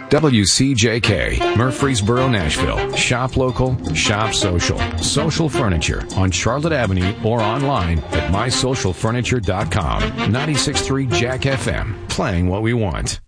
WCJK, Murfreesboro, Nashville. Shop local, shop social. Social Furniture on Charlotte Avenue or online at mysocialfurniture.com. 96.3 Jack FM, playing what we want.